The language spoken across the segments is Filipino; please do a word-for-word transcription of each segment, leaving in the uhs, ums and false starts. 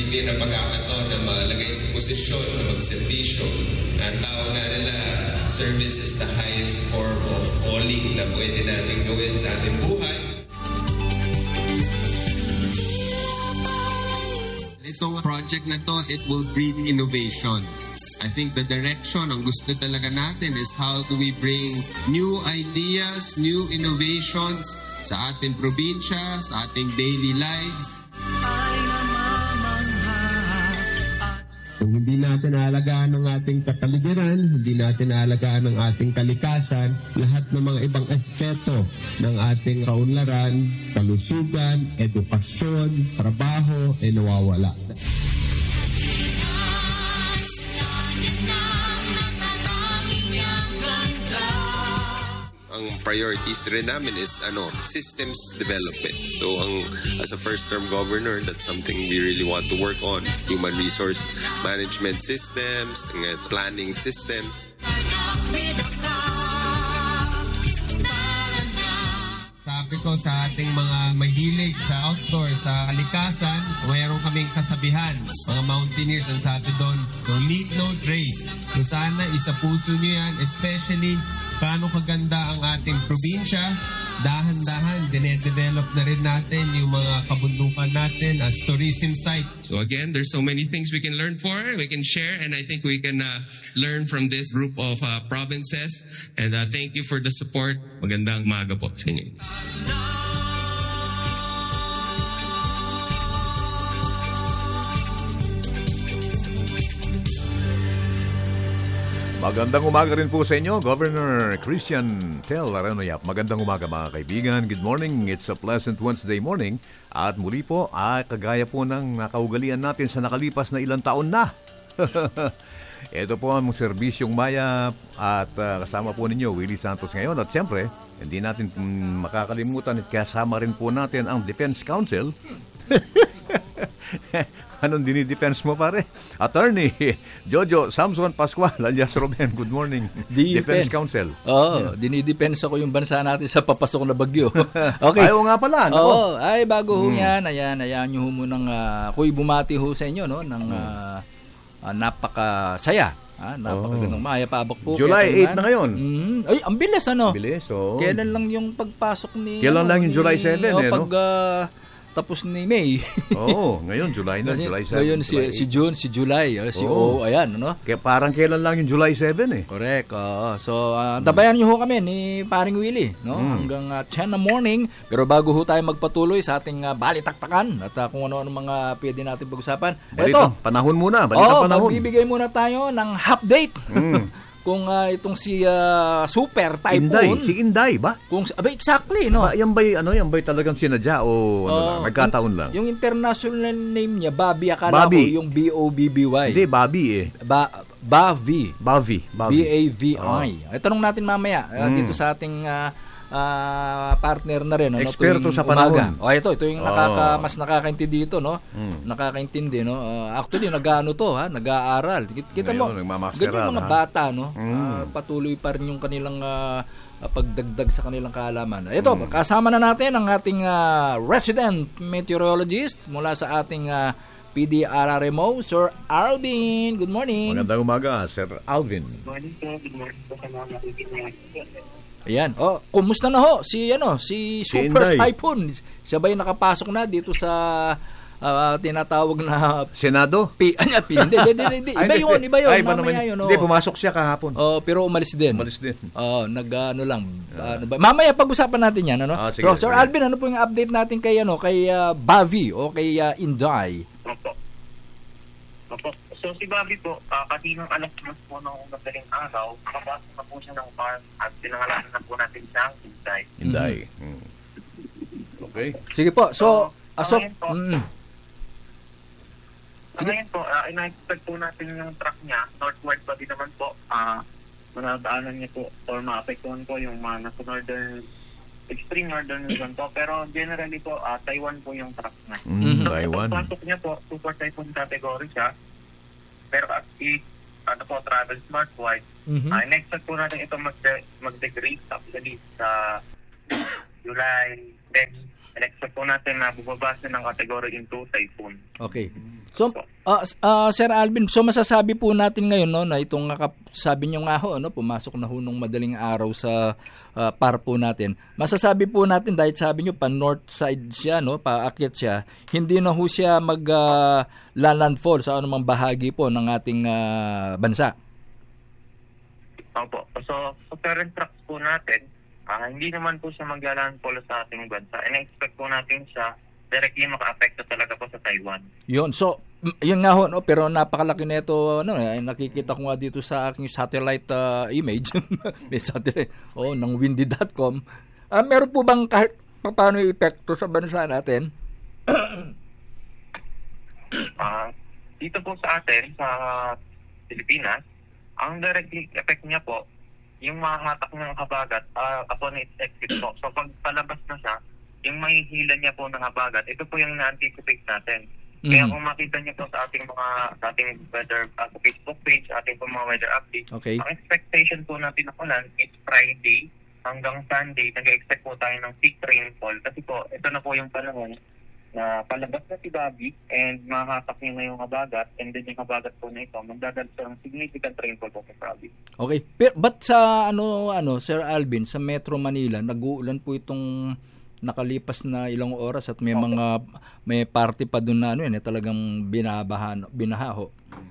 bibigyan ng pagkakataon na malagay sa posisyon na magserbisyo. Ang tawag nga nila, service is the highest form of calling na pwede natin gawin sa ating buhay. Itong project na to, it will breed innovation. I think the direction, ang gusto talaga natin is how do we bring new ideas, new innovations sa ating probinsya, sa ating daily lives. Kung hindi natin aalagaan ang ating kapaligiran, hindi natin aalagaan ang ating kalikasan, lahat ng mga ibang aspeto ng ating kaunlaran, kalusugan, edukasyon, trabaho, ay nawawala. Ang priorities rin namin is ano systems development. So ang as a first-term governor, that's something we really want to work on. Human resource management systems, and planning systems. Sabi ko sa ating mga mahilig sa outdoor, sa kalikasan, mayroon kaming kasabihan. Mga mountaineers ang sabi doon, so lead no trace. So sana isa puso nyo yan, especially paano kaganda ang ating probinsya. Dahan-dahan, dinedevelop na rin natin yung mga kabundukan natin as tourism sites. So again, there's so many things we can learn for, we can share, and I think we can uh, learn from this group of uh, provinces. And uh, thank you for the support. Magandang umaga po sa inyo. Magandang umaga rin po sa inyo, Governor Christian Tel Aranoyap. Magandang umaga mga kaibigan. Good morning. It's a pleasant Wednesday morning. At muli po, ah, kagaya po ng nakaugalian natin sa nakalipas na ilang taon na. Ito po ang serbisyong maya at uh, kasama po ninyo, Willie Santos ngayon. At siyempre, hindi natin um, makakalimutan at kasama rin po natin ang Defense Council. Anong dinidefense mo, pare? Attorney Jojo Samson Pascual alias Ruben, good morning. Defense, Defense Council. Oo, yeah. Dinidefense ko yung bansa natin sa papasok na bagyo. Okay. Ayaw nga pala. Oo, ay bago ho mm. yan, ayan, ayan nyo ho munang, uh, kuy bumati ho sa inyo, no, ng uh, uh, napakasaya. Ah, napakagandang oh. Maya pabak po. July eighth na ngayon. Mm, ay, ang bilis, ano? Bilis, oh. Kailan lang yung pagpasok ni... Kailan lang yung ni, July seventh, oh, eh, pag, no? Uh, tapos ni May. Oo, oh, ngayon July na, July seventh. Ngayon si, si June, si July, uh, si oh. O, ayan, ano? Kaya parang kailan lang yung July seventh eh. Correct. Uh, so, uh, tabayan niyo ho kami ni Paring Willie, no? Mm. Hanggang uh, ten na morning. Pero bago ho tayo magpatuloy sa ating uh, balitaktakan at uh, kung ano-ano mga pwede natin pag-usapan. Balita, ito, panahon muna, balita oh, panahon. Magbibigay muna tayo ng update. Mm. Kung uh, itong si uh, Super Typhoon. Inday, si Inday ba? Kung abay exactly, no. Ba, yan ba'y ano, yan ba'y talagang sinadya o ano uh, lang, nagkataon lang? Yung international name niya, Bobby, akala Bobby. ko yung B O B B Y. Hindi, Bobby eh. Ba Bobby. Bobby. B A V I. Oh. Tanong natin mamaya uh, mm. dito sa ating uh, uh, partner na rin, no, eksperto sa panahon. O oh, ito, ito yung nakaka, mas nakakaintindi dito, no. Mm. Nakakaintindi, no. Uh, actually nag-aano to, ha, nag-aaral. Kita mo, ganyan mga ha? Bata, no. Mm. Uh, patuloy pa rin yung kanilang uh, pagdagdag sa kanilang kaalaman. Ito, mm. kasama na natin ang ating uh, resident meteorologist mula sa ating uh, P D R R M O, Sir Alvin. Good morning. Magandang umaga, Sir Alvin. Good morning, sir. Good morning po sa mga nakikinig. Ayan. Oh, kumusta na ho si ano, si Super si Typhoon? Siya ba'y nakapasok na dito sa uh, tinatawag na Senado? P, ano, P, hindi, hindi, hindi, iba yun, iba yun. Ay, mamaya yun. Hindi, pumasok siya kahapon. Oh, pero umalis din. Umalis din. Oh, nag ano lang. Uh, ano ba? Mamaya pag-usapan natin 'yan, ano? Ah, sige, so, Sir sige. Alvin, ano po yung update natin kay ano, kay uh, Bobby o kay uh, Inday? Opo. Opo. So si Bobby po, uh, kaninang alas mas po ng madaling araw, nakapasok na po siya ng farm at pinangalanan na po natin siya ang Inday. Inday. Mm-hmm. Okay. Sige po. So, so aso, ngayon po, mm, ngayon po uh, ina-expect po natin yung truck niya, northward pa din naman po, uh, manadaanan niya po or maapektuhan po yung mga nasa northern, extreme northern Luzon po. Pero generally po, uh, Taiwan po yung truck niya. Mm, so, Taiwan. pasok niya po, super typhoon category siya. Pero at it, ano po, travel smart wide. Mm-hmm. Uh, next po natin ito mag- mag-degrade actually sa July tenth in-expect po natin na bubaba siya ng category two typhoon. Okay. So, uh, uh, Sir Alvin, so masasabi po natin ngayon no, na itong sabi niyo nga ho, no, pumasok na ho nung madaling araw sa uh, par po natin. Masasabi po natin dahil sabi niyo pa north side siya, no, paakyat siya, hindi na ho siya mag uh, landfall sa anumang bahagi po ng ating uh, bansa. Opo. So, sa current tracks po natin, uh, hindi naman po siya mag-landfall sa ating bansa. And-expect po natin siya directly maka-apekto talaga po sa Taiwan. Yun. So, yun nga ho, no? Pero napakalaki na ito, ano, eh, nakikita ko nga dito sa aking satellite uh, image, may satellite, oh, ng windy dot com. Uh, meron po bang kahit paano yung epekto sa bansa natin? uh, dito po sa atin, sa Pilipinas, ang direct effect niya po, yung mahahatak ng habagat uh, upon its exit po. So, pag palabas na siya, yung mahihila niya po ng habagat, ito po yung na-anticipate natin. Mm-hmm. Kaya kung makita niyo po sa ating mga sa ating weather uh, Facebook page, ating po mga weather updates, okay. Ang expectation po natin na ulan is Friday hanggang Sunday. Nag-expect po tayo ng peak rainfall. Kasi po, ito na po yung panahon na palabas na si Bobby and mahahatak niya na yung habagat, and then yung habagat po na ito, magdadala ng significant rainfall po sa province. Okay. Pero, but sa ano, ano, Sir Alvin, sa Metro Manila, nag-uulan po itong nakalipas na ilang oras at may okay. mga may party pa doon na ano yun, eh, talagang binabahan, binahaho.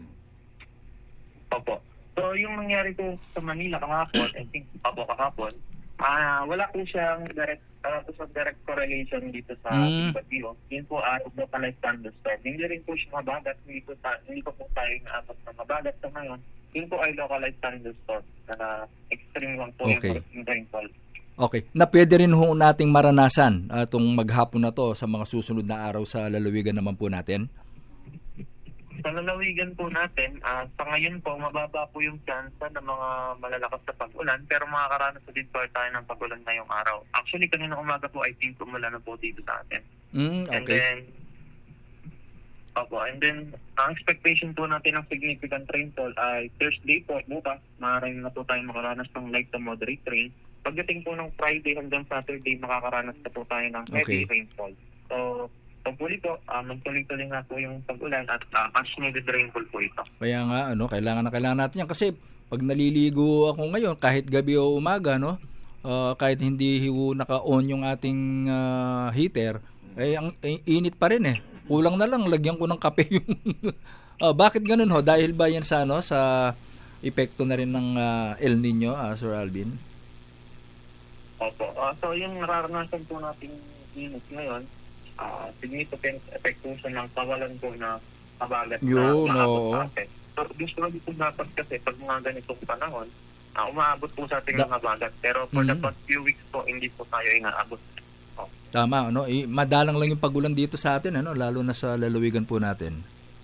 Opo. So yung nangyari po sa Manila kahapon, I think opo kahapon, ah uh, wala po siyang direct uh, sa direct correlation dito sa mm. bagyo. Yun po ah uh, localized thunderstorm. Hindi rin po siya mabagat, hindi po ta- hindi po, po tayo naabot na mabagat sa ngayon. Yun po ay localized thunderstorm na extreme one po okay. yung rainfall. Okay. Na pwede rin ho nating maranasan itong uh, maghapon na to sa mga susunod na araw sa lalawigan naman po natin? Sa lalawigan po natin, uh, sa ngayon po, mababa po yung chance ng mga malalakas na pag-ulan, pero makakaranas din po tayo ng pag-ulan ngayong araw. Actually, kanina umaga po, I think umulan na po dito sa atin. Mm, okay. And then, opo, and then, ang expectation po natin ng significant rainfall ay Thursday po, bukas, maaaring na po tayo makaranas ng light to moderate rain. Pagdating po ng Friday hanggang Saturday, makakaranas na po tayo ng heavy okay. rainfall. So, pagpuli po, uh, magtuloy-tuloy nga po yung pag-ulan at uh, much needed rainfall po ito. Kaya nga, ano, kailangan na kailangan natin yan. Kasi pag naliligo ako ngayon, kahit gabi o umaga, no, uh, kahit hindi hiwo naka-on yung ating uh, heater, eh, ang eh, init pa rin eh. Kulang na lang, lagyan ko ng kape yung... uh, bakit ganun ho? Dahil ba yan sa, ano, sa epekto na rin ng uh, El Nino, uh, Sir Alvin? Opo. Uh, so, yung nararanasan po natin init ngayon, uh, significant effect po siya ng kawalan po na kabagat na umaabot sa atin. So, usually po dapat kasi pag mga ganitong panahon, uh, umaabot po sa ating da- mga bagat. Pero for mm-hmm. the past few weeks po, hindi po tayo inaabot. Oh. Tama, ano? Eh, madalang lang yung pagulan dito sa atin, ano? Lalo na sa lalawigan po natin.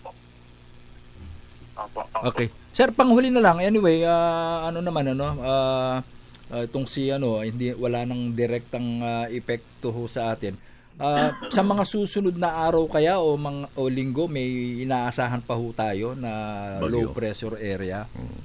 Opo. Opo. Okay. Sir, panghuli na lang. Anyway, uh, ano naman, ano? Uh, Uh, itong si ano hindi wala nang direktang uh, epekto ho sa atin. Uh, sa mga susunod na araw kaya o mga o linggo may inaasahan pa ho tayo na Bagyo. Low pressure area. Hmm.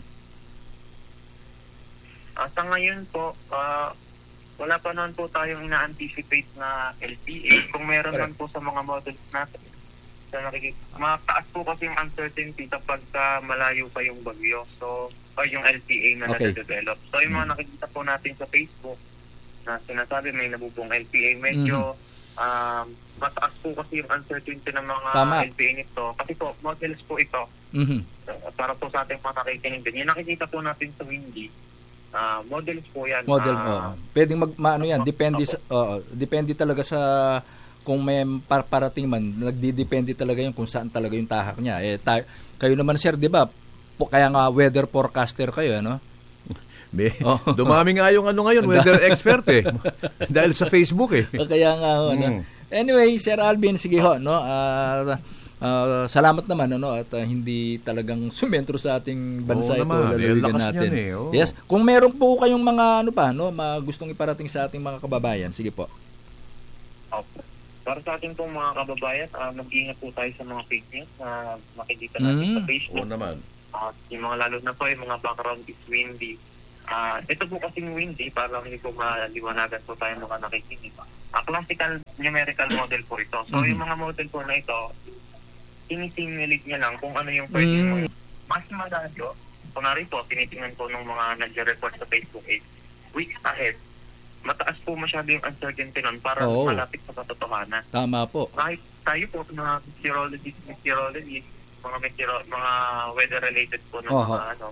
Uh, sa ngayon po uh, wala pa naman po tayong ina-anticipate na L P A. Kung meron man po sa mga models natin, sa nakikita, mataas po kasi yung uncertainty kapag uh, malayo pa yung bagyo. So o yung L P A na okay. nade-develop. So yung mga nakikita po natin sa Facebook na sinasabi may nabubong L P A, medyo mm-hmm. um, mataas po kasi yung uncertainty ng mga Tama. L P A nito. Kasi po, models po ito. Mm-hmm. Uh, para po sa ating mga nakikinig din. Yung nakikita po natin sa Windy, uh, models po yan. Model, uh, oh. Pwedeng mag, maano yan, uh, depende, sa, uh, depende talaga sa kung may par- parating man, nagdidepende talaga yun kung saan talaga yung tahak niya. Eh, ta- kayo naman sir, di ba? Kaya nga weather forecaster kayo, ano? Be, oh. Dumami nga yung ano ngayon, weather expert eh. Dahil sa Facebook eh. O kaya nga, ho, mm. no? Anyway, Sir Alvin, sige ho, no? Uh, uh, salamat naman, ano? At uh, hindi talagang sumentro sa ating bansa oh, ito, lalawigan natin. Eh, oh. Yes, kung meron po kayong mga, ano pa, no? Mga gustong iparating sa ating mga kababayan, sige po. Okay. Para sa ating pong mga kababayan, uh, mag-ingat po tayo sa mga fake news na makikita natin mm. sa Facebook. Oo naman. Uh, yung mga lalo na po, yung mga background is windy. Ah, ito po kasing windy, para hindi po maliwanagan po tayo mga nakikinig. Ah, classical numerical model po ito. So, Mhm. yung mga model po na ito, sinisimulate niya lang kung ano yung pwede Mm. mo. Mas malayo, kunwari po, tinitingnan po ng mga nag-report sa Facebook is, weeks ahead, mataas po masyado yung uncertainty nun para Oo. malapit sa katotohanan. Tama po. Kahit tayo po, mga meteorologists, meteorologists, mga meteoro, mga weather-related po ng Oho. mga ano,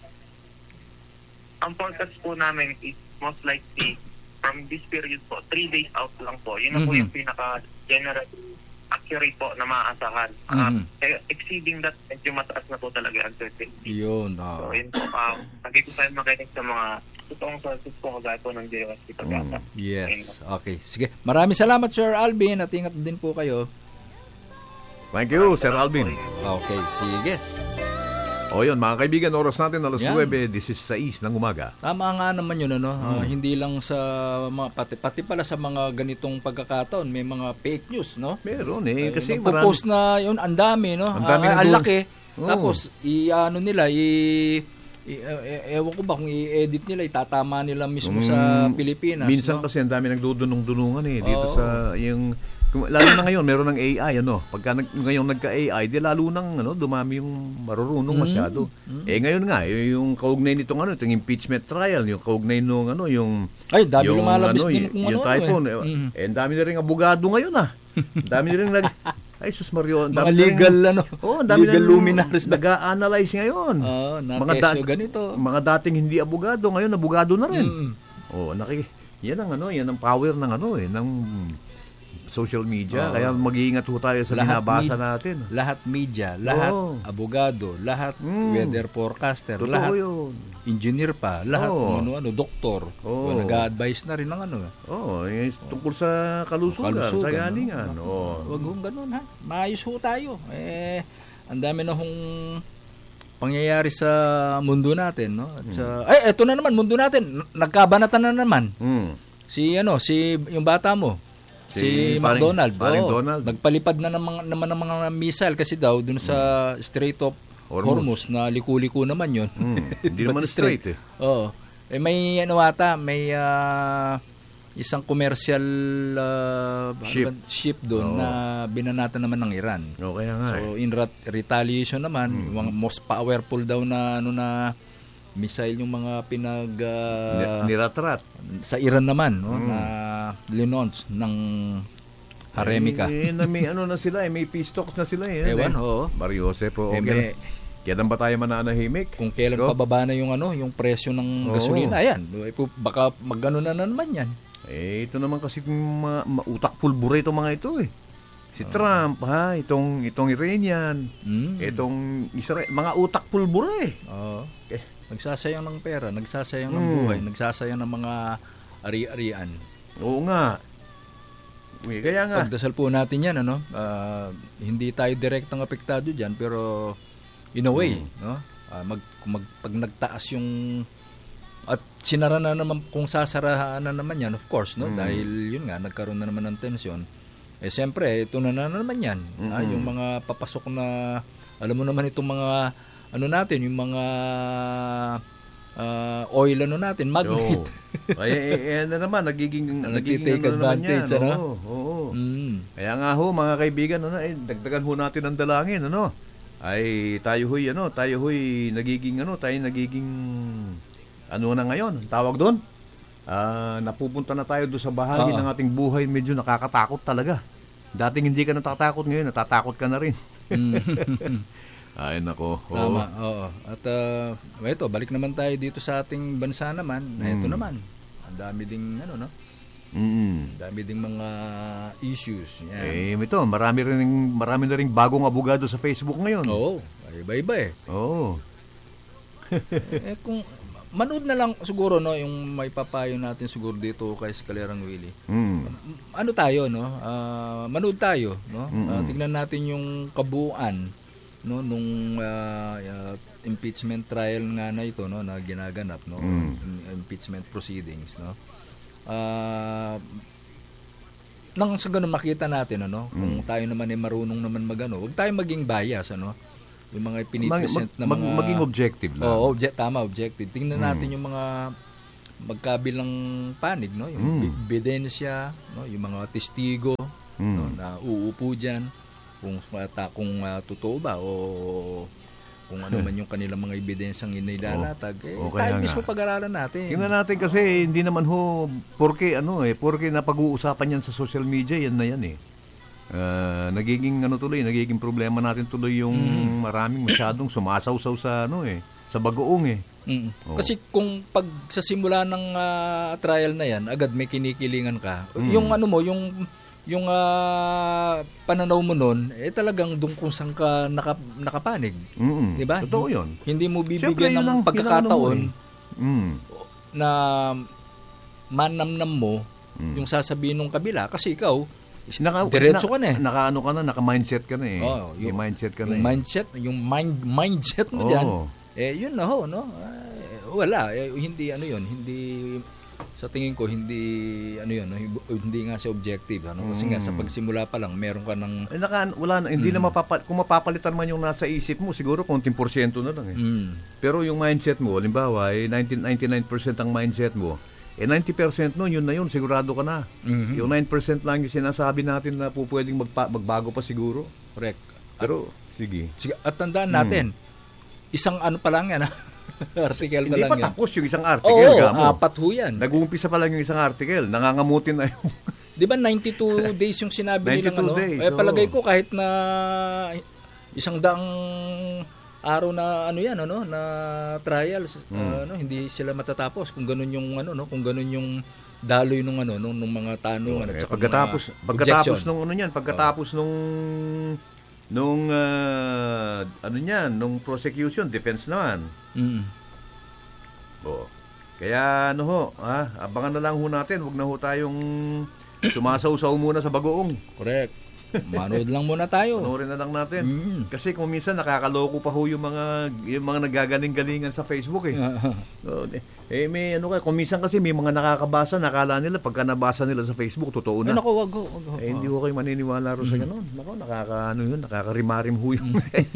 ang forecast po namin is most likely from this period po, three days out lang po. Yun na po Mhm. yung pinaka-general accurate po na maaasahan. Ah, Mhm. eh, exceeding that, medyo mataas na po talaga ang uncertainty. Yun. So, Oh. yun po. Um, lagi po tayo makinig sa mga totoong sources po kagaya po ng J O S P Pagkata. Yes. Okay. Sige. Maraming salamat, Sir Alvin. At ingat din po kayo. Thank you, Sir Alvin. Okay. Sige. O yun, mga kaibigan, oras natin alas Yan. nuwebe dieciséis ng umaga. Tama nga naman yun, ano? Ah, Hmm. hindi lang sa mga, pati, pati pala sa mga ganitong pagkakataon, may mga fake news, no? Meron eh, kasi Nagpo-post na yun, ang dami, no? Ang dami Ah, ng ang doon. laki. Oo. Tapos, i-ano nila, i... i- e- ewan ko ba kung i-edit nila, itatama nila mismo sa Mm, Pilipinas. minsan no? kasi ang dami nagdudunong-dunungan eh dito Oo. sa yung kung- lalo na ngayon meron ng A I ano. Pagka nag, ngayon nagka-A I, di lalo nang ano dumami yung marurunong Mm. masyado. Eh ngayon nga eh, yung kaugnay nitong ano, itong impeachment trial, yung kaugnay nung ano, yung Ay, dami yung, lumalabas ano, din y- kung yung ano, typhoon. eh. Eh, Mhm. eh, ang dami na rin abogado ngayon ah. Ang dami na rin nag ay sus Mario, ang Mga dami na rin- legal, ano? Oh, ang dami legal na rin luminaries ba? nag-a-analyze ngayon. Oo, na Mga kesyo dat- ganito. Mga dating hindi abogado, ngayon abogado na rin. Mm. Oh, naki yan ang ano, yan ang power ng ano eh, ng social media. Oo. Kaya mag-iingat ho tayo sa Lahat binabasa med- natin. Lahat media, lahat Oo. abogado, lahat Mm. weather forecaster, Totoo lahat yun. engineer pa, lahat Oo. kung ano-ano, doktor. Oo. Nag-a-advise na rin ng ano. Oh, eh, tungkol sa kalusugan, Kalusugan, sa no? galingan. Oh. Huwag hong ganun, ha? Maayos ho tayo. Eh, ang dami na hong pangyayari sa mundo natin, no? At sa, eh, eto na naman, mundo natin. Nagkabanatan na naman. Mm. Si, ano, si, yung bata mo. Si, Si paring- McDonald. paring Oo. Donald. Nagpalipad na ng mga, naman ng mga missile kasi daw dun sa Strait of Hormuz. Hormuz, na liku-liku naman yun. Mm. Hindi naman But straight eh. Oo. Eh, may ano ata, may ah, isang commercial ah, ano Ship. ba, ship doon Oo. na binanatan naman ng Iran. O kaya nga eh. So in ret- retaliation naman, Mm. yung mga most powerful daw na ano na missile yung mga pinag ah, Ni- Niratrat. sa Iran naman, no, Mm. na linons ng Haremika. Eh, eh, na may ano na sila eh, may peace talks na sila eh. Ewan, eh. oo. Mario Jose po, Eh, okay. may- Kailan ba tayo mananahimik? Kung kailan Go. pababa na yung ano, yung presyo ng Oo. gasolina, ayan, eh, pu- baka magano na, na naman yan. Eh, ito naman kasi mga mautak pulbura itong mga ito eh. Si Trump, ha, itong itong Iranian, Mm. itong Israel, mga utak pulbura eh. Oo. Eh. Nagsasayang ng pera, nagsasayang ng Mm. buhay, nagsasayang ng mga ari-arian. Oo nga. Uy, kaya nga. Pagdasal po natin yan, ano, ah, hindi tayo direktang apektado dyan, pero in a way, no? Ah, mag, kung mag, pag nagtaas yung at sinara na naman kung sasarahan na naman yan, of course, no? Mm. Dahil yun nga, nagkaroon na naman ng tensyon. Eh, siyempre, ito na, na naman yan. Ah, Mm-mm. yung mga papasok na, alam mo naman itong mga, ano natin, yung mga ah, oil ano natin, magnet. Oo. Ay, eh, eh, ano naman, nagiging, nagiging Nagtitake ano naman advantage, yan. ano? Oo, oo. Mm. Kaya nga ho, mga kaibigan, ano, eh, dagdagan ho natin ang dalangin, ano? Ay, tayo ho'y, ano, tayo ho'y nagiging, ano, tayo nagiging, ano na ngayon, ang tawag doon? Ah, napupunta na tayo doon sa bahagi Oo. ng ating buhay, medyo nakakatakot talaga. Dating hindi ka natatakot, ngayon natatakot ka na rin. Mm. Ay, nako. Oo. Tama, oo. At uh, ito, balik naman tayo dito sa ating bansa naman. Ito Mm. naman. Ang dami ding ano no? Mm. Ang dami ding mga issues. Yan. Eh, ito, marami rin marami na ring bagong abogado sa Facebook ngayon. Oo, iba-iba eh. Oo. eh kung manood na lang siguro no yung may papayo natin siguro dito kay Escalerang Willie. Mm. Ano tayo no? Ah, manood tayo no? Mm-mm. Ah, tignan natin yung kabuuan no nung ah, ah, impeachment trial nga na ito no na ginaganap no Mm. impeachment proceedings no. Ah, nang sa ganun makita natin ano kung Mm. tayo naman ay marunong naman magano, huwag tayong maging bias ano. yung mga pinipresent na mag, mga... maging objective lang. Oo, obje- tama, objective. Tingnan natin mm. yung mga magkabilang panig, no? Yung mm. ebidensya, no? Yung mga testigo, mm. no? Na uupo dyan, kung, uh, kung uh, totoo ba o kung ano man yung kanilang mga ebidensyang inilalatag, eh, o, tayo mismo pag-aralan natin. Tingnan natin kasi hindi naman ho, porke ano eh, porke napag-uusapan yan sa social media, yan na yan eh. Uh, nagiging ano tuloy, nagiging problema natin tuloy yung mm. maraming masyadong sumasawsaw sa ano eh, sa bagoong eh. Mm. Oh. Kasi kung pag sa simula ng uh, trial na yan, agad may kinikilingan ka. Mm. Yung ano mo, yung yung uh, pananaw mo nun, eh talagang doon kung saan ka naka, nakapanig. Mm-hmm. Di ba? Totoo yun. Hindi mo bibigyan Siyempre, ng ang, pagkakataon eh. mm. na manamnam mo mm. yung sasabihin ng kabila. Kasi ikaw, naka, diretso ka na eh. Naka-ano ka na, naka-mindset ka na eh. Oh, yung, yung mindset ka na yung eh. mindset, yung mind, mindset mo oh. dyan, eh yun na ho, no? Eh, wala, eh, hindi ano yun, hindi... Sa tingin ko hindi ano yun, no? Hindi nga siya objective ano kasi mm. nga sa pagsimula pa lang meron ka ng eh, naka, wala na, hindi mm. na mapapa, kung mapapalitan man yung nasa isip mo siguro konting porsyento na lang eh. Mm. Pero yung mindset mo, halimbawa eh ninety-nine percent ang mindset mo, eh ninety percent no, yun na yun, sigurado ka na. Mm-hmm. Yung nine percent lang yung sinasabi natin na po pwedeng magpa, magbago pa siguro. Correct. Pero at, sige. sige. At tandaan natin, mm. isang ano pa lang yan ha. Article pa hindi lang pa yan. tapos yung isang article. Oo, gamo. apat ho yan. Nag-uumpisa pa lang yung isang article. Nangangamutin na yung... Di ba ninety-two days yung sinabi nilang ano? Days, eh, palagay ko kahit na isang daang araw na ano yan, ano, na trials, hmm. uh, ano, hindi sila matatapos kung ganun yung ano, no, kung ganun yung daloy nung ano, nung, nung mga tanungan oh, at eh, saka pagkatapos mga pagkatapos nung ano niyan, pagkatapos oh. nung nung uh, ano niyan, nung prosecution, defense naman. Mm. Oh. Kaya ano ho, ah, abangan na lang ho natin, wag na ho tayong sumasaw-saw muna sa bagoong. Correct. Manood lang muna tayo. Panoorin na lang natin. Mm. Kasi kung minsan nakakaloko pa ho yung mga yung mga nagagaling-galingan sa Facebook eh. so, eh may ano ka, kung minsan kasi may mga nakakabasa, nakala nila pagka nabasa nila sa Facebook totoo na. Ay, naku, wag ho, wag ho. Eh hindi ho kayo maniniwala ro sa ganun. Nako, nakaka ano yun, nakakarimarim ho yun.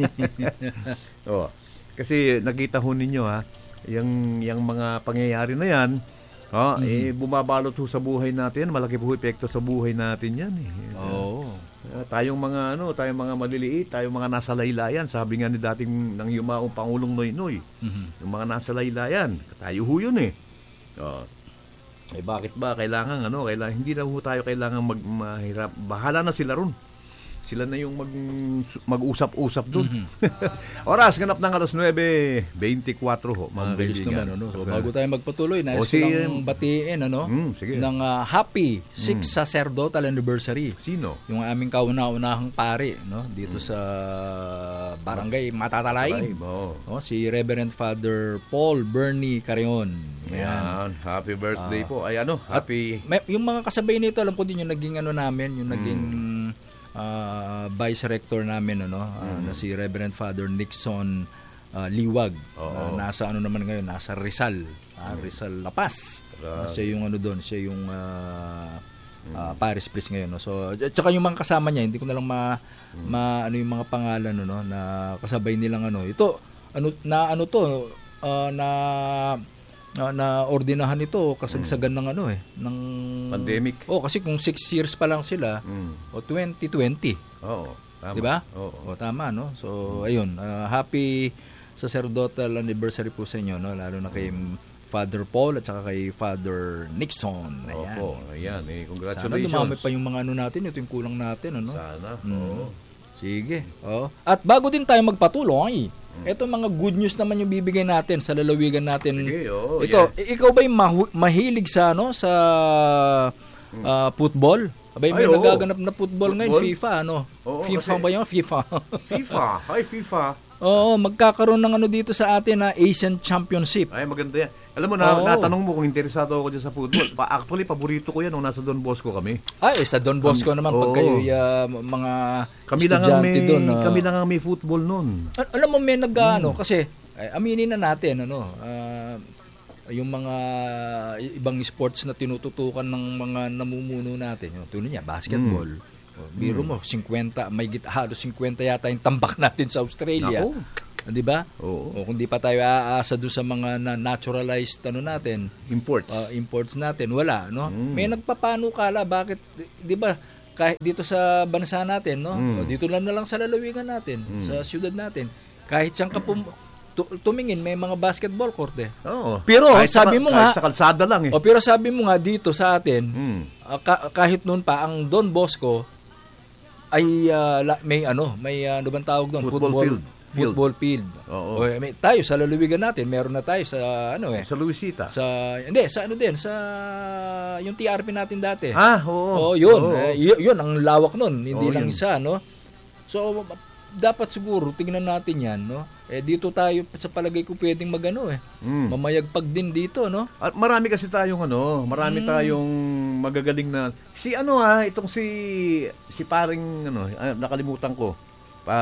oh. Kasi nakita ho ninyo ha, yung yung mga pangyayari na yan, oh, mm-hmm. eh bumabalot ho sa buhay natin, malaki po epekto sa buhay natin yan eh. Oo. Oh. Uh, tayong mga ano, tayong mga maliliit, tayong mga nasa laylayan, sabi nga ni dating ng yumaong Pangulong Noynoy, mm-hmm. yung mga nasa laylayan, tayo ho yun eh. Oh. Eh bakit ba kailangan ano, kailangan hindi na ho tayo kailangan mag mahirap. Bahala na sila ron. Sila na yung mag mag-usap-usap doon. Mm-hmm. Oras ganap ng alas nuwebe twenty-four ho, mga bilis naman ano. So, bago tayo magpatuloy, nais o, ko si, lang batiin ano mm, sige. ng uh, happy sixth mm. sacerdotal anniversary. Sino? Yung aming kauna-unahang pare no dito mm. sa Barangay Matatalay. Oh. Oh, si Reverend Father Paul Bernie Carrion. Ayan. Happy birthday uh, po. Ay ano, happy. May, yung mga kasabay nito, alam ko din yung naging ano namin, yung naging mm. Uh, vice rector namin ano uh, mm-hmm. na si Reverend Father Nixon uh, Liwag uh, nasa ano naman ngayon nasa Rizal uh, Rizal La Paz uh, siya yung ano doon siya yung uh, uh, parish priest ngayon no? So at saka yung mga kasama niya hindi ko na lang ma, mm-hmm. ma ano yung mga pangalan no na kasabay nilang ano ito ano na ano to uh, na Uh, na ordinahan ito kasagsagan mm. ng ano eh ng pandemic. Oh, kasi kung six years pa lang sila mm. o twenty twenty. Oo. Tama. 'Di ba? Oo. O tama no. So ayun, uh, happy sacerdotal anniversary po sa inyo no, lalo na kay Father Paul at saka kay Father Nixon. Ayan. Opo, ayan eh congratulations. Sana dumami pa yung mga ano natin, ito yung kulang natin ano. Sana. Mm. Oo. Sige. Oh. At bago din tayo magpatuloy, ito mga good news naman yung bibigay natin sa lalawigan natin. Sige, oh, ito, yeah. ikaw ba yung mahu- mahilig sa ano sa uh, football? Abay may Ay, nagaganap na football, football ngayon, FIFA ano? Oo, FIFA kasi, ba 'yung FIFA? FIFA. Hi FIFA. Oo, magkakaroon ng ano dito sa atin na Asian Championship. Ay, maganda yan. Alam mo, na, natanong mo kung interesado ako dyan sa football. Pa, actually, paborito ko yan nung nasa Don Bosco kami. Ay, sa Don Bosco kami, naman, pag kayo, uh, mga kami estudyante doon. Uh, kami lang ang may football noon. Al- alam mo, may nag, hmm. ano, kasi, ay, aminin na natin, ano, uh, yung mga ibang sports na tinututukan ng mga namumuno natin, yung tuloy niya, basketball, hmm. Biro mo, fifty, may git halos fifty yata yung tambak natin sa Australia. Nako. 'Di ba? Oo. O kung di pa tayo aasa doon sa mga na naturalized ano natin, Imports. uh, imports natin, wala, no? Mm. May nagpapanukala, bakit 'di ba? Kahit dito sa bansa natin, no? Mm. O, dito lang na lang sa lalawigan natin, Mm. sa siyudad natin. Kahit saan ka pum- tu- tumingin, may mga basketball court eh. Oo. Pero Kahit sabi sa, mo kahit nga, sa kalsada lang eh. o pero sabi mo nga dito sa atin, Mm. uh, ka- kahit noon pa ang Don Bosco ay uh, la- may ano, may uh, ano bang tawag doon? Football field. Football field. Oo. O, may, tayo sa lalawigan natin, meron na tayo sa ano eh. Sa Luisita. Sa hindi, sa ano din, sa yung T R P natin dati. Ah, oo. Oo, yun. Oo. Eh, y- yun ang lawak nun, hindi Oo, lang yun. isa, no? So dapat siguro tingnan natin 'yan, no? Eh dito tayo sa palagay ko pwedeng magano eh. Mm. Mamayagpag din dito, no? At marami kasi tayong ano, marami Mm. tayong magagaling na si ano ah, itong si si paring ano, ah, nakalimutan ko. Pa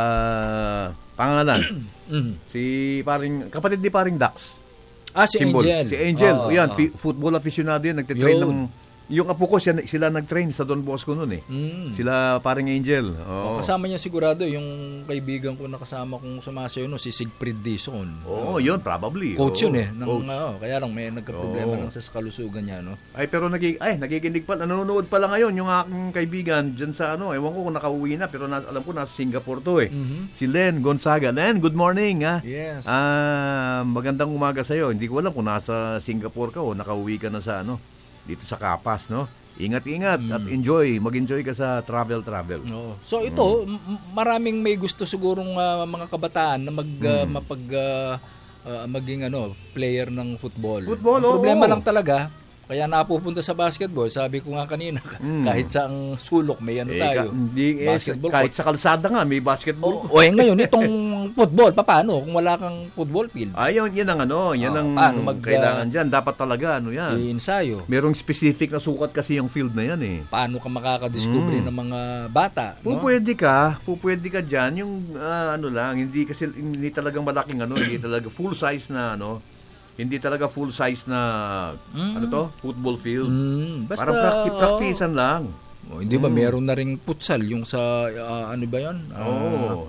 pangalan. Mhm. Si paring kapatid ni paring Dax. Ah, si Symbol. Angel. Si Angel. Oo, Yan, oo. fi- football aficionado yan, nagte-train Yun. ng yung apo ko siya, sila nag-train sa Don Bosco noon eh. Mm. Sila paring Angel. O, Oo. kasama niya sigurado yung kaibigan ko na kasama kong sumasayo no, si Sigfrid Dizon. Oo, yun probably. Coach Oo, yun eh. Ng, coach. oo, kaya lang may nagka-problema Oo. lang sa kalusugan niya, no? Ay pero nagig ay nagiginig pa nanonood pa lang ngayon yung aking kaibigan diyan sa ano, ewan ko kung nakauwi na pero na, alam ko nasa Singapore to eh. Mhm. Si Len Gonzaga. Len, good morning ha. Yes. Ah, magandang umaga sa iyo. Hindi ko alam kung nasa Singapore ka o nakauwi ka na sa ano, dito sa Kapas, no? Ingat-ingat Mm. at enjoy, mag-enjoy ka sa travel-travel. Oo. So ito, Mm. m- maraming may gusto sigurong ah, mga kabataan na mag ah, Mm. mapag ah, ah, maging ano, player ng football. Football, Ang problema oo. lang talaga, kaya napupunta sa basketball, sabi ko nga kanina, Mm. kahit sa ang sulok may ano Eh, tayo. ka- hindi, eh, basketball kahit court. sa kalsada nga may basketball. O, o eh, ngayon itong football, paano kung wala kang football field? Ayun, yan ang ano, yan Ah, ang paano mag- kailangan diyan. Dapat talaga ano yan. I-ensayo. Merong specific na sukat kasi yung field na yan eh. Paano ka makakadiscover Mm. ng mga bata, no? Pupwede ka, pupwede ka diyan yung ah, ano lang, hindi kasi hindi talagang malaking ano, hindi talaga full size na ano, hindi talaga full size na Mm. ano to, football field. Mm, basta Parang practi- practicean lang. oh, hindi ba Mm. meron na ring futsal yung sa ah, ano ba 'yon? Ah, Oo.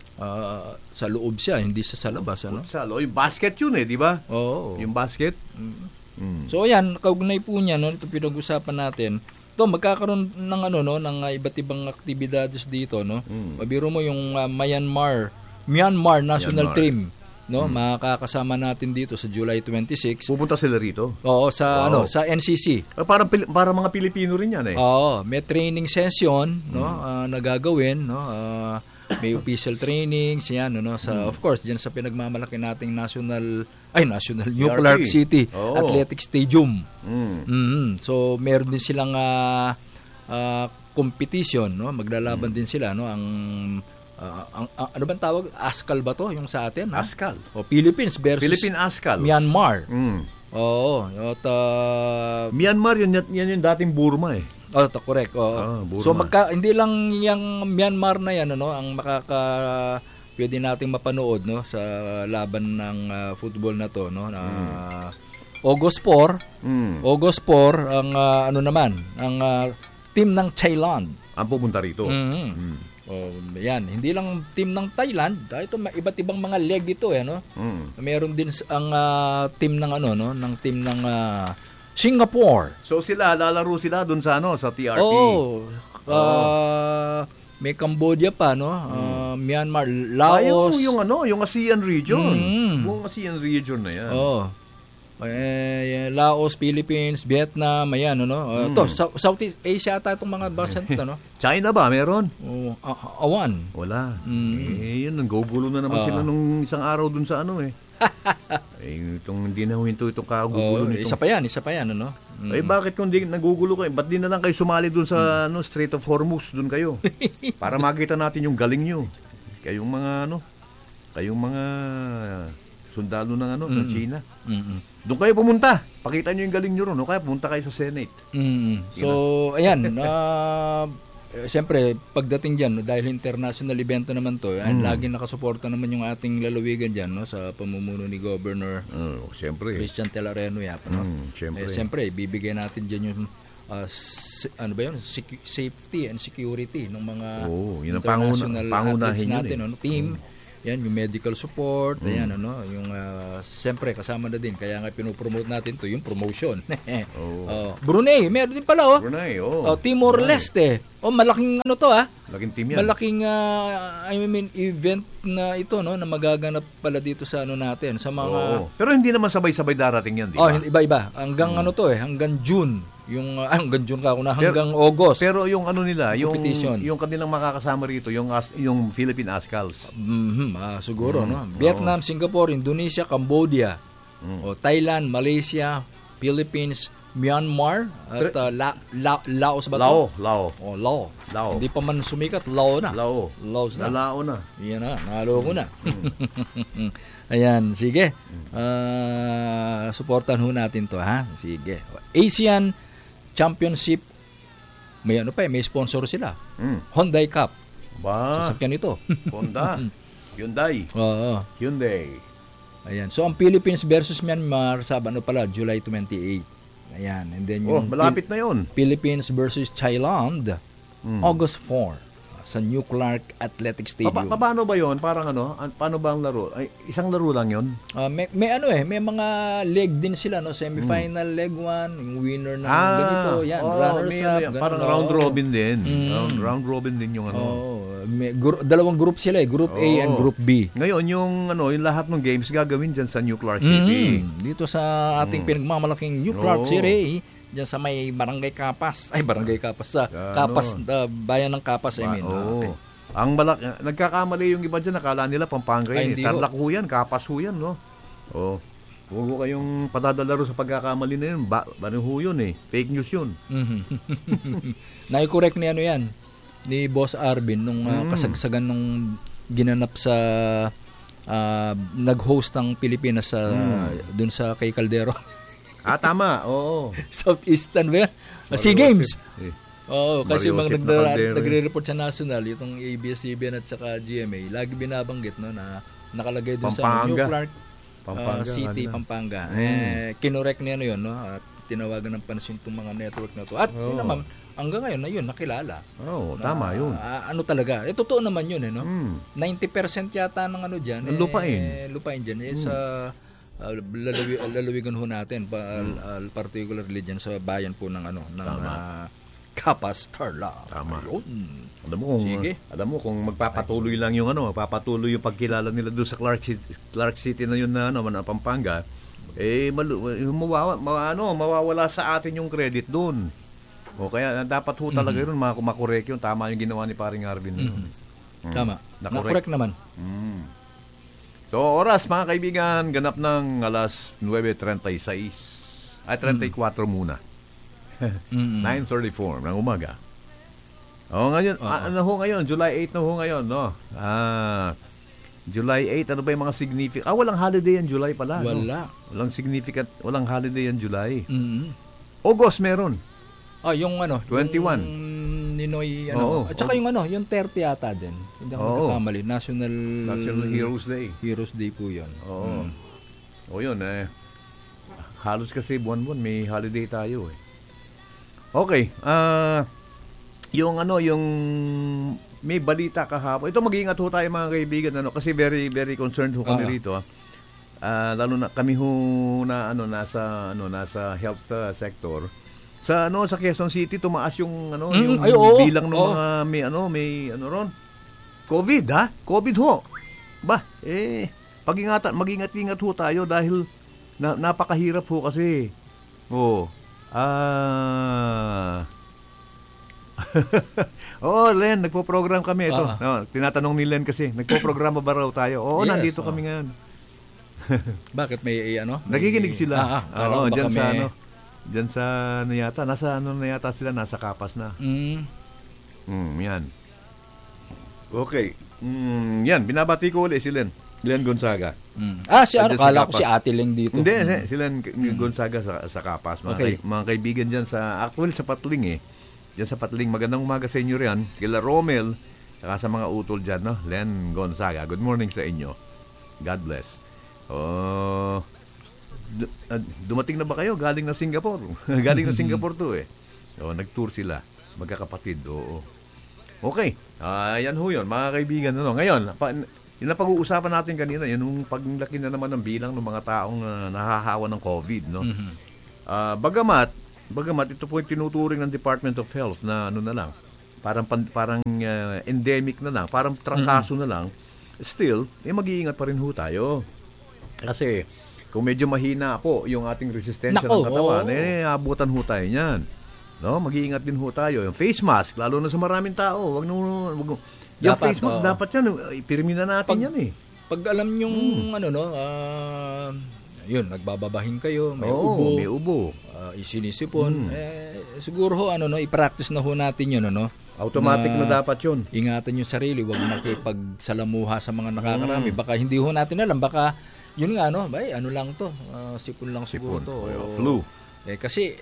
ah, sa loob siya, hindi sa sa labas, ano? Futsal. O, yung basket yun eh, di ba? Oo. Yung basket. Mm. So ayan, kaugnay po niya no, ito pinag-usapan natin. To magkakaroon ng ano no, ng uh, iba't ibang aktibidades dito no. Mm. Mabiro mo yung uh, Myanmar, Myanmar National Myanmar. Team, no? Makakasama natin dito sa July twenty-six. Pupunta sila rito. Oo, sa Wow. ano, sa N C C. Ah, parang Pili- para mga Pilipino rin yan eh. Oo, may training session, no, ah, na gagawin, no. ah, may official trainings, yan, no, sa of course, diyan sa pinagmamalaki nating national ay national New P R T. Clark City Oo. Athletic Stadium. Mm. Mhm. So meron din silang ah, ah, competition, no, maglalaban din sila, no, ang ah, ang, ang ano bang tawag? ASCAL ba to yung sa atin? ha? Askal. O Philippines versus Philippine Askal. Myanmar. Mm. Oo, at ah, Myanmar, yun, yan yung dating Burma eh. Oh, to correct. Oo. Ah, Burma. So magka hindi lang yung Myanmar na yan ano ang makaka pwede nating mapanood no sa laban ng ah, football na to no na August four, Mm. August four ang ah, ano naman ang ah, team ng Thailand. Ang pupunta rito. Mhm. Mm. Oh, yan, hindi lang team ng Thailand, dahil ito may iba't ibang mga leg ito eh no. Mm. Meron din s- ang ah, team ng ano no, ng team ng ah, Singapore. So sila, lalaro sila dun sa ano, sa T R T. Oo. Ah, may Cambodia pa, no? Ah, Myanmar, Ah, yung, Laos. yung ano, yung ASEAN region. Mm. Yung ASEAN region na yan. Oo. Eh, Laos, Philippines, Vietnam, ayan, ano? Uh, Mm. to, South, Southeast Asia ata itong mga bansa nito, no? China ba, meron? Oh, ah, awan. Wala. Mm. Eh, yun, nanggugulo na naman Ah. sila nung isang araw dun sa ano eh. eh, itong hindi na huminto itong kagugulo Oh, nitong... isa pa yan, isa pa yan, ano? Mm. Eh, bakit kung di nagugulo kayo? Ba't di na lang kayo sumali dun sa ano, Strait of Hormuz? Dun kayo. Para makita natin yung galing nyo. Kayong mga ano, kayong mga sundalo ng ano, ng Mm. China. Mm-mm. Doon kayo pumunta. Pakita nyo yung galing nyo ron. O kaya pumunta kayo sa Senate. Mm. So, ayan, ah, eh, siyempre, pagdating dyan, no, dahil international event naman to, ay, Mm. laging nakasuporta naman yung ating lalawigan dyan, no, sa pamumuno ni Governor Oh, siyempre. Christian Telareno Yap, no? Mm, siyempre. Eh, siyempre, bibigyan natin dyan yung uh, si, ano ba yun? Secu- safety and security ng mga oh, yun ang international panguna, athletes natin, yun, eh. ano, team. Mm. Yan, yung medical support, Mm. ayan, ano, yung, uh, siyempre, kasama na din. Kaya nga, pinopromote natin to yung promotion. oh. uh, Brunei, meron din pala, oh. Brunei, oh. Uh, Timor-Leste. Oh, malaking, ano to, ah. Malaking team yan. Malaking, uh, I mean, event na ito, no, na magaganap pala dito sa, ano natin, sa mga... oh. Pero hindi naman sabay-sabay darating yan, di Oh, ba? iba-iba. Hanggang, mm. ano to, eh, hanggang June. Yung uh, hanggang June ka ako na hanggang pero, August. Pero yung ano nila, yung yung kanilang makakasama rito, yung as, yung Philippine Ascals. Mhm, ah, siguro mm. no. Vietnam, oh. Singapore, Indonesia, Cambodia, mm. o Thailand, Malaysia, Philippines, Myanmar at uh, La, La, Laos ba to? Lao, Lao. Oh, Lao. Lao. Hindi pa man sumikat, Lao na. Lao. Laos na. Lao na. Yan na, nalo ko na. Mm. Ayan, sige. Uh, suportahan ho natin to, ha? Sige. Asian Championship, may ano pa eh, may sponsor sila. Mm. Hyundai Cup. Ba? Sasakyan ito. Honda. Hyundai. Oo. Hyundai. Ayan. So, ang Philippines versus Myanmar sa ano pala, July twenty-eighth. Ayan. And then oh, yung malapit Pil- na yun. Philippines versus Thailand, mm. August fourth. Sa New Clark Athletic Stadium. Pa- pa- paano ba yon? Parang ano? An- paano ba ang laro? Ay, isang laro lang yon? Uh, may, may ano eh, may mga leg din sila, no? Semifinal, mm. leg one, yung winner ng ah, ganito, yan, oh, runners up. Yan. Parang no? round robin din. Mm. Round, round robin din yung ano. Oh, may, gru- dalawang group sila eh, Group oh. A and Group B. Ngayon, yung ano, yung lahat ng games gagawin dyan sa New Clark City. Mm. Dito sa ating mm. pinagmamalaking New Clark oh. City, diyan sa may Barangay Kapas. Ay, Barangay Kapas sa ano? Kapas, uh, bayan ng Kapas, I mean. Oh. Okay. Ang balak, nagkakamali yung iba dyan, nakala nila Pampanga yun. Eh. Tarlac ho yan, Kapas ho yan, no? Oh. Huwag ko kayong padadalaro sa pagkakamali na yun. Ba, ano ho yun eh? Fake news yun. Mm-hmm. Nai-correct ni ano yan, ni Boss Arvin, nung uh, mm. kasagsagan nung ginanap sa uh, nag-host ng Pilipinas sa mm. dun sa kay Caldero. Ah, tama. Oo. Southeastern ba yan? SEA Games. Eh. Oo, kasi yung mga nagre- nagre-report sa national, itong A B S C B N at saka G M A, lagi binabanggit no, na nakalagay doon sa New Clark Pampanga, uh, City, ano? Pampanga. Mm. Eh, kinorek niya no yun, no? At tinawagan ng pansin itong mga network na to. At oh. yun naman, hanggang ngayon na yun, nakilala. Oo, oh, na, tama yun. Uh, ano talaga, eh, totoo naman yun, eh, no? Mm. ninety percent yata ng ano dyan, eh, lupain. lupain dyan, eh, mm. sa uh, lalawi, lalawigan ho natin, pa, mm. uh, particularly dyan sa bayan po ng ano, ng uh, Kapas, Tarlac. Tama. Ayun. Alam mo kung Sige. alam mo kung magpapatuloy lang yung ano, magpapatuloy yung pagkilala nila doon sa Clark City, Clark City na yun na ano, na Pampanga, eh malu, mawawa, ma, ano, mawawala sa atin yung credit doon. O kaya dapat ho talaga mm-hmm. yun makorek yun, tama yung ginawa ni Paring Arvin. Mm-hmm. Mm. Tama. Na-correct naman. Mm. So, oras mga kaibigan, ganap ng alas nueve treinta-seis. Ay treinta-cuatro mm. muna. Mm-hmm. nine thirty-four ng umaga. Oh, ngayon, uh-huh. ano ho ngayon? July eighth na ho ngayon, no? Ah, July eighth, ano ba yung mga significant? Ah, walang holiday yan July pala. Wala. No? Walang significant, walang holiday yan July. Mm-hmm. August meron. Ah, yung ano? twenty-one. Yung Ninoy, ano? Oo, at saka oh. yung ano, yung thirty yata din. Hindi ako nagkakamali. National... National Heroes Day. Heroes Day po yun. Oo. Mm. O yun, eh. Halos kasi buwan-buwan may holiday tayo, eh. Okay, ah, uh, yung ano, yung may balita kahapon. Ito mag-iingat ho tayo mga kaibigan, ano, kasi very very concerned ho kami uh-huh. rito. Ah, uh, lalo na kami ho na ano nasa ano nasa health uh, sector. Sa ano sa Quezon City tumaas yung ano mm, yung ay, oh, bilang ng oh. mga may ano may ano ron. COVID ha? COVID ho. Ba, eh pag-ingatan, mag-ingat-ingat ho tayo dahil na, napakahirap ho kasi. Oh. Ah. Oo, Len, nagpo-program kami ito. Uh-huh. No, tinatanong ni Len kasi, nagpo-programa ba raw tayo? Oo, yes, nandito oh. kami ngayon. Bakit may ano? May, nakikinig sila. Ah, ah, Oo, diyan sa ano. Diyan sa ano yata, nasa ano na yata sila, nasa Kapas na. Mm. Mm, yan. Okay. Mm, yan, binabati ko ulit si Len. Len Gonzaga. Mm. Ah, si ano, kala ko si Ate Leng dito. Hindi, mm. si Len mm. Gonzaga sa, sa Kapas. Mga, okay. kay, mga kaibigan dyan sa, actually sa Patling eh. Dyan sa Patling, magandang umaga sa inyo riyan. Kila Romel, saka sa mga utol dyan, no? Len Gonzaga. Good morning sa inyo. God bless. Oh, dumating na ba kayo? Galing na Singapore. Galing na Singapore to eh. So, nag-tour sila. Magkakapatid, oo. Okay. Uh, yan ho yun, mga kaibigan. Ano? Ngayon, pa, yun na pag-uusapan natin kanina, yun yung paglaki na naman ng bilang ng mga taong uh, nahahawa ng COVID. No? Mm-hmm. Uh, bagamat, bagamat, ito po yung tinuturing ng Department of Health na ano na lang, parang, parang uh, endemic na lang, parang trangkaso mm-hmm. na lang, still, eh, mag-iingat pa rin ho tayo. Kasi, kung medyo mahina po yung ating resistensya Nako, ng katawan, oh. eh, abutan ho tayo niyan. No, mag-iingat din ho tayo. Yung face mask, lalo na sa maraming tao, wag no, wag, yung dapat, face mask, uh, dapat yan, ipirmi na natin pag, yan eh. Pag alam yung, hmm. ano, no, uh, yun, nagbababahin kayo, may oh, ubo, may ubo, uh, isinisipon, hmm. eh, siguro ho, ano, no, i-practice na ho natin yun, ano, automatic na, na dapat yun. Ingatan yung sarili, wag makipagsalamuha sa mga nakakarami. Hmm. Baka hindi ho natin alam, baka, yun nga, no, bay, ano lang to, uh, sipon lang siguro sipon. to. O, flu. Eh, kasi,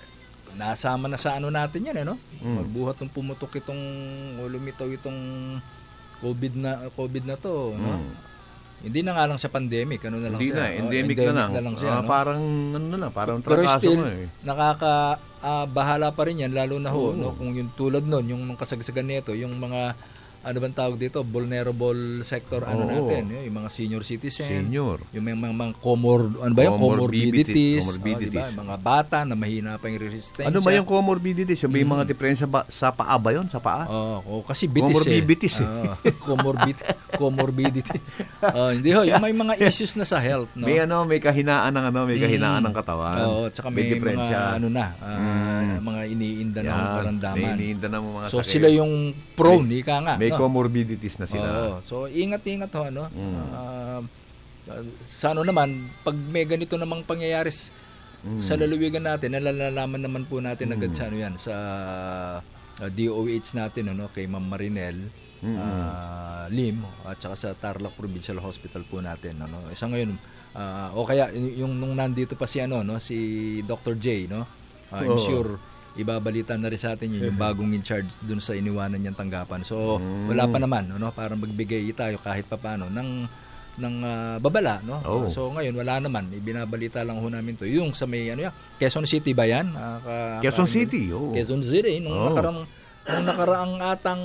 nasama na sa ano natin yan, eh, no? Mm. Magbuhat ng pumutok itong, o lumitaw itong COVID na, COVID na to, mm. no? Hindi na nga lang sa pandemic, ano na lang Hindi siya. na, endemic, oh, endemic na lang. Na lang siya, uh, no? Parang, ano na lang, parang pero still, mo, eh. nakaka, uh, bahala pa rin yan, lalo na ho, oh. no? Kung yung tulad nun, yung kasagsagan nito, yung mga, ano bang tawag dito, vulnerable sector, ano oh, natin, oh. yung mga senior citizen, senior. yung mga, mga, mga comor, ano ba yung comorbidities, comorbidities. Oh, diba? Mga bata na mahina pa yung resistensya. Ano ba yung comorbidities? Yung mm. mga diferensya ba, sa paa ba yun? Sa paa? Oo, oh, oh, kasi bitis comorbidities eh. Uh, comorbid, comorbidity. Uh, hindi ho, yung may mga issues na sa health. No? May ano, may kahinaan ng ano, may kahinaan mm. ng katawan. Oo, oh, tsaka may, may mga ano na, uh, mm. mga iniinda na ng karamdaman. May iniinda na mga so sakit. Sila yung prone, may, ika nga. May no? comorbidities na sila. Oo, so ingat-ingat ho, ano. Mm. Uh, sa ano naman, pag may ganito namang pangyayari mm. sa lalawigan natin, nalalaman naman po natin mm. agad sa ano yan, sa uh, D O H natin, ano, kay Ma'am Marinel mm. uh, Lim, at saka sa Tarlac Provincial Hospital po natin, ano. Isa ngayon, uh, o kaya yung nung nandito pa si ano, no, si Doctor J, no. Uh, I'm oh. sure ibabalita na rin sa atin yun, yung bagong in charge dun sa iniwanan niyang tanggapan. So, mm. wala pa naman, no, para magbigay tayo kahit papaano ng ng uh, babala, no. Oh. So, ngayon wala naman, ibinabalita lang ho namin to. Yung sa may ano yan, Quezon City ba yan? Uh, ka, Quezon ka, City, oh. Quezon City, nung oh. nakarang nung nakaraang atang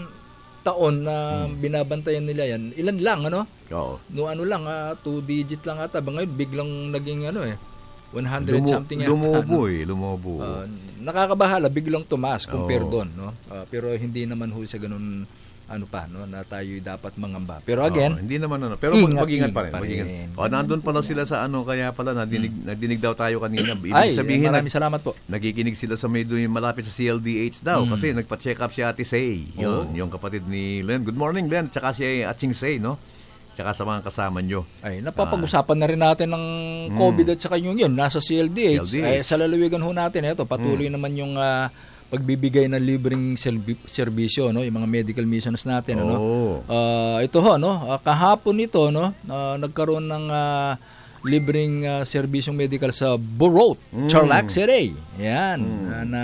taon na hmm. binabantayan nila yan, ilan lang, ano? Oo. No, ano lang, uh, two digit lang ata. Ba ngayon, biglang naging ano eh, one hundred Lumo, something yata. Lumobo no? eh, lumobo. Uh, nakakabahala, biglang tumaas compare oh. doon, no? Uh, pero hindi naman ho sa ganun, ano pa, no, na tayo dapat mangamba. Pero again, oh, hindi naman ano, pero ingat, mag-ingat pa rin. Pa rin. Mag-ingat. Oh, nandun pala sila sa ano, kaya pala nadinig, hmm. nadinig daw tayo kanina. Ibig Ay, sabihin, maraming salamat po. Nakikinig sila sa may doon malapit sa C L D H daw hmm. kasi nagpa-check up si Ate Say. Yun, oh. yung kapatid ni Len. Good morning, Len. Tsaka si Aching Say, no? Tsaka sa mga kasama nyo. Ay, napapag-usapan uh, na rin natin ng COVID mm. at saka yung yun, nasa C L D H. C L D H. Ay, sa lalawigan ho natin, ito, patuloy mm. naman yung uh, pagbibigay ng libreng serbisyo, no, yung mga medical missions natin. Oh. Ano? Uh, ito ho, no, uh, kahapon ito, no, uh, nagkaroon ng uh, libreng uh, serbisyong medical sa Burot, mm. Tarlac City. Yan. Mm. Uh, na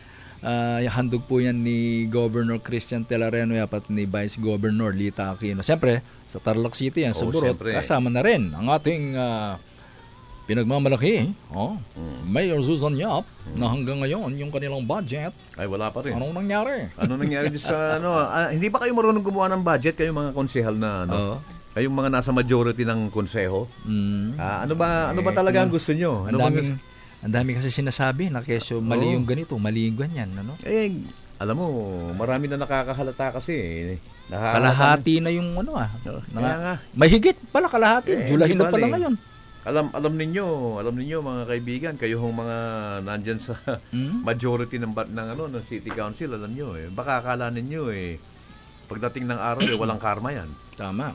Uh, handog po yan ni Governor Christian Telareno at ni Vice Governor Lita Aquino. Siyempre, sa Tarlac City yan, sa oh, Burot, siyempre. Kasama na rin ang ating uh, pinagmamalaki, oh, mm. Mayor Susan Yap, mm. na hanggang ngayon yung kanilang budget. Ay, wala pa rin. Anong nangyari? Anong nangyari sa, ano, uh, hindi ba kayo marunong gumawa ng budget, kayong mga konsehal na, ano? Uh, kayong mga nasa majority ng konseho? Mm. Uh, ano ba ano ba talaga ang gusto nyo? Ano ang daming, ang dami kasi sinasabi na kesyo mali yung ganito, mali yung ganyan, ano? Eh, alam mo, marami na nakakahalata kasi. Kalahati na yung ano ah. No, nga, may higit pala kalahati. Eh, July na pala ngayon. Alam alam ninyo, alam ninyo mga kaibigan, kayo hong mga nandiyan sa hmm? majority ng ng ano ng City Council, alam niyo eh. Baka akala ninyo eh pagdating ng araw eh walang karma yan. Tama.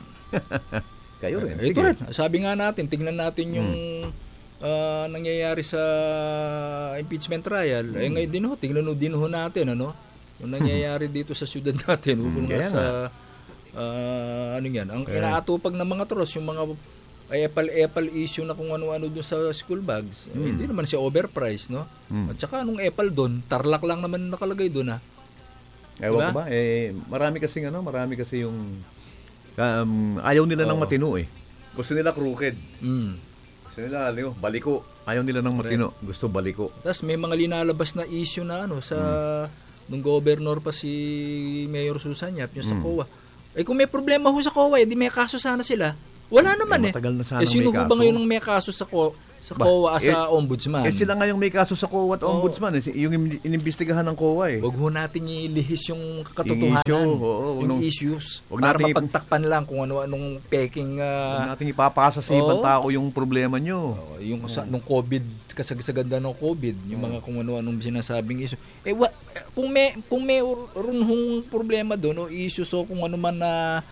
Kayo rin. Ito rin. Sabi nga natin, tingnan natin yung hmm. Uh, nangyayari sa impeachment trial. Hmm. Eh ngayon din ho, tignan din ho natin ano, yung nangyayari dito sa syudad natin, hmm, nga sa uh, ano yan, ang okay. inaatupag ng mga tros, yung mga Apple-Apple issue na kung ano-ano doon sa school bags. Hmm. Eh, hindi naman siya overpriced, no? Hmm. At saka anong Apple doon, Tarlac lang naman nakalagay doon, ha? Ewan diba? ko ba? Eh, marami kasi ano, marami kasi yung um, ayaw nila oh. ng matino eh. Gusto nila crooked. Mm. Gusto nila, ano, baliko. Ayaw nila ng matino. Gusto baliko. Tapos may mga linalabas na issue na ano sa hmm. nung governor pa si Mayor Susan Yap, yung sa hmm. C O A. Eh kung may problema ho sa C O A, eh, di may kaso sana sila. Wala naman eh. Matagal na sana eh sino ho ba ngayon ang may kaso sa C O A? Sa C O A, ba, sa eh, Ombudsman. Eh sila nga yung may kaso sa C O A at oh. Ombudsman. Eh, yung inimbestigahan ng C O A eh. Huwag ho natin ilihis yung katotohanan. Yung, issue, oh, yung nung, issues. Para mapagtakpan lang kung ano-anong peking... Uh, huwag natin ipapasa sa oh, ibang tao yung problema nyo. Oh, yung sa, nung COVID, kasagsagan ng COVID, yung oh. mga kung ano-anong sinasabing issue. Eh, wa, kung may, kung may runhong problema doon o issue, so kung ano man na...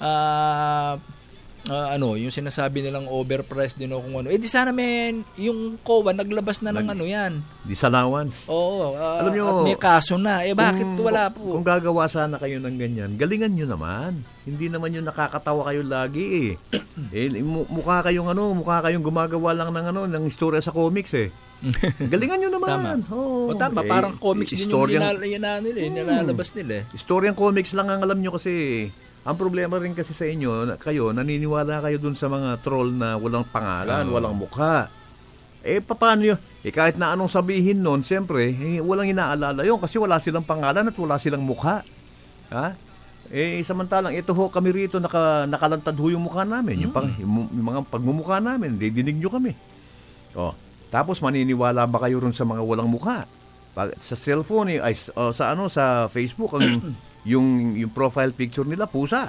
Uh, Uh, ano, yung sinasabi nilang overpriced din o kung ano. Eh di sana men, yung C O A naglabas na ng Nag, ano yan. Disallowance. Oo. Uh, Alam nyo, at may kaso na. Eh bakit kung, wala po? Kung gagawa sana kayo ng ganyan, galingan nyo naman. Hindi naman yung nakakatawa kayo lagi eh. eh mukha kayong ano, mukha kayong gumagawa lang ng ano, ng istorya sa comics eh. Galingan nyo naman. Tama. Oh, o tama, eh, parang comics din yung nila, nila, nila, nilalabas nila eh. Istoryang comics lang ang alam nyo kasi. Ang problema rin kasi sa inyo, kayo, naniniwala kayo dun sa mga troll na walang pangalan, oh. walang mukha. Eh, paano yun? Eh, kahit na anong sabihin nun, siyempre, eh, walang inaalala yun kasi wala silang pangalan at wala silang mukha. Ha? Eh, samantalang, ito ho, kami rito, naka, nakalantad ho yung mukha namin. Mm. Yung, pang, yung, yung mga pagmumukha namin, didinig nyo kami. Oh. Tapos, maniniwala ba kayo rin sa mga walang mukha? Pag, sa cellphone, eh, ay, uh, sa ano, sa Facebook, ang... yung yung profile picture nila pusa.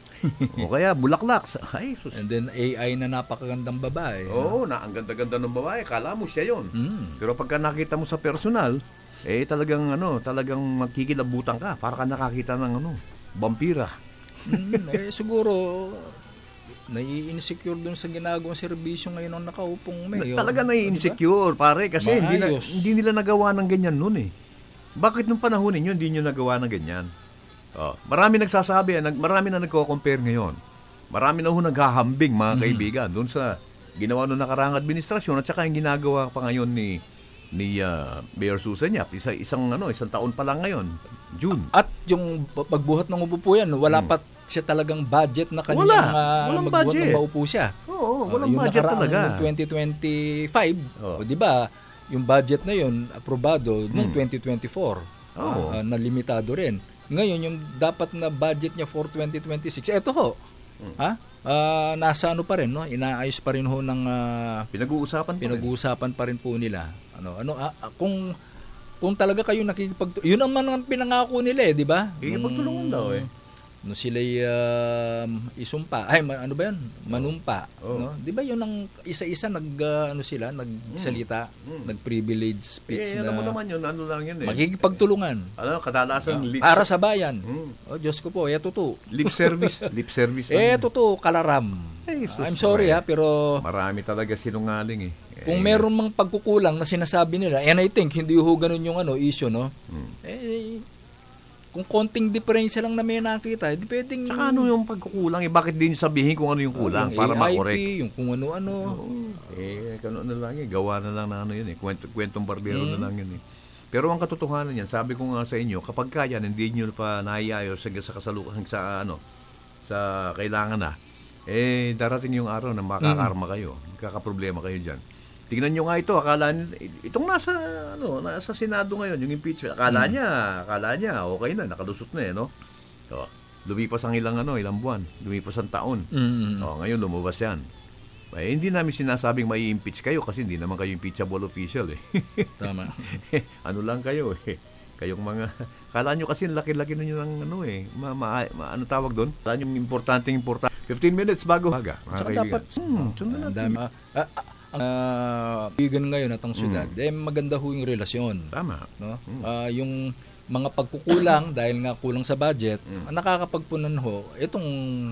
O kaya bulaklak. Ay, sus. And then A I na napakagandang babae. Oo, na ang ganda-ganda ng babae. Kala mo siya 'yon. Mm. Pero pagka nakita mo sa personal, eh talagang ano, talagang magkikilabutan ka para ka nakakita ng ano, vampira. mm, eh siguro nai-insecure dun sa ginagawang serbisyo ngayon ng nakaupong mayor. Talaga nai-insecure, pare, kasi hindi, na, hindi nila nagawa ng ganyan noon eh. Bakit nung panahon ninyo hindi niyo nagawa ng ganyan? Oh, marami nagsasabi, nag, marami na nagko-compare ngayon. Marami na ho naghahambing, mga mm-hmm. kaibigan, doon sa ginawa noong nakaraang administrasyon at saka yung ginagawa pa ngayon ni ni uh, Mayor Susan Yap. Isa, isang ano, isang taon pa lang ngayon, June. At yung pagbuhat ng upo po yan, wala hmm. pa siya talagang budget na kanyang wala, uh, magbuhat ng maupo siya. Oo, walang uh, budget talaga. Yung twenty twenty-five, oh. o di ba, yung budget na yun aprobado noong hmm. twenty twenty-four. Oh. Uh, na limitado rin. Ngayon, yung dapat na budget niya for twenty twenty-six, eto ho. Hmm. Ha? Uh, nasa ano pa rin, no? Inaayos pa rin ho ng uh, pinag-uusapan pa pinag-uusapan rin. pa rin po nila. Ano, ano uh, kung kung talaga kayo nakikipag yun naman ang pinangako nila eh, di ba? Ikipagtulungan daw eh. No sila uh, isumpa. Ay, man, ano ba 'yun? Manumpa, oh. no? 'Di ba 'yun ang isa-isa nag uh, ano sila, nagsalita, mm. nag-privilege speech eh, na. Eh, ano naman 'yun, ano lang 'yun eh. Magkikipagtulungan. Ano, kadalasan uh, lip para sa bayan. Mm. Oh, Diyos ko po, eh totoo. Lip service, lip service. Eh totoo, kalaram. Eh, sus, I'm sorry ha, pero marami talaga sinungaling eh. Kung eh, meron mang pagkukulang na sinasabi nila, and I think hindi ho ganun yung ano issue, no? Mm. Eh kung konting diferensya lang na may nakita, hindi pwedeng... Saka ano yung pagkukulang? Eh, bakit din sabihin kung ano yung kulang yung para makorek? Yung kung ano-ano. Oh, eh, kano na lang eh. Gawa na lang na ano yun eh. Kwento, kwentong barbero mm. na lang yun eh. Pero ang katotohanan yan, sabi ko nga sa inyo, kapag kaya, hindi nyo pa naiayos sa, sa kasalukan, sa ano, sa kailangan na, eh, darating yung araw na makakarma mm. kayo. Kakaproblema kayo dyan. Tingnan nyo nga ito, akala itong nasa ano, nasa Senado ngayon, yung impeachment. Akala mm. niya, akala niya okay na, nakalusot na eh, no? So, lumipas ang ilang ano, ilang buwan, lumipas ang taon. Mm. So, ngayon lumabas 'yan. Eh, hindi namin sinasabing may impeach kayo kasi hindi naman kayo impeachable official eh. Tama. Ano lang kayo eh. Kayong mga akala nyo kasi laki-laki niyo ng ano eh, ma, ma, ma ano tawag doon? Akala nyo importante importante. fifteen minutes bago haga. Saka dapat hmm, sundan natin. Uh, uh, ang uh, bigan ngayon at ang syudad, mm. eh maganda ho yung relasyon. Tama. No? Mm. Uh, yung mga pagkukulang dahil nga kulang sa budget, mm. nakakapagpunan ho itong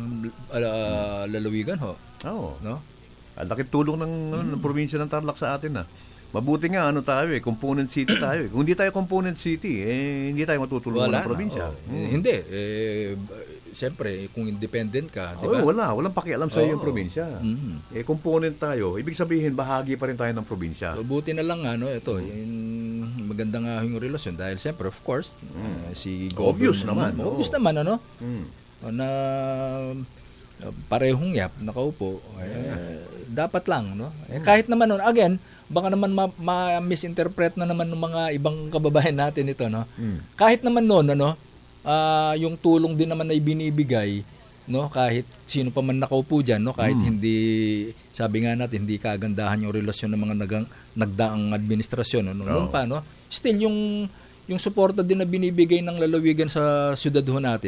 uh, lalawigan ho. Oo. No? Ang laki tulong ng, mm. ng probinsya ng Tarlac sa atin na. Mabuti nga ano tayo eh, component city tayo eh. Kung hindi tayo component city, eh hindi tayo matutulungan ng probinsya. Oh. Mm. Hindi eh siyempre, kung independent ka, di Oh, ba? wala. Walang pakialam sa oh, yung probinsya. Mm. Eh, component tayo. Ibig sabihin, bahagi pa rin tayo ng probinsya. So, buti na lang, ano, ito, yung maganda nga yung relasyon. Dahil, siyempre, of course, mm. uh, si Governor. Obvious naman. naman. Obvious oh. naman, ano? Mm. Na uh, parehong Yap, nakaupo. Eh, dapat lang, no? Eh, kahit naman noon, again, baka naman ma- ma-misinterpret na naman ng mga ibang kababayan natin ito, no? Mm. Kahit naman noon, ano, uh, yung tulong din naman na ibinibigay, no, kahit sino pa man nakaupo diyan, no, kahit mm. hindi, sabi nga natin, hindi kagandahan yung relasyon ng mga nagang, nagdaang administrasyon, no, noon oh. pa, no? Still yung yung suporta din na binibigay ng lalawigan sa syudad ho natin